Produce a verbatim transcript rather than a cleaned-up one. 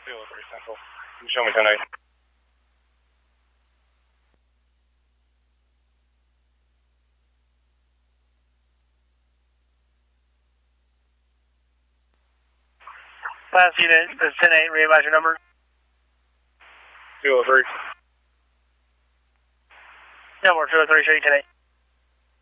two oh three Central. Can you show me ten eight? Last unit, this is ten eight, readvise your number. two oh three. Number two oh three, show you ten eight.